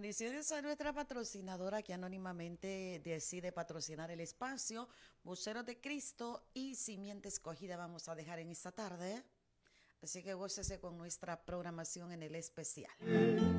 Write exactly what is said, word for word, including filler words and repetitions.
Bendiciones a nuestra patrocinadora que anónimamente decide patrocinar el espacio. Voceros de Cristo y Simiente Escogida vamos a dejar en esta tarde. Así que gócese con nuestra programación en el especial.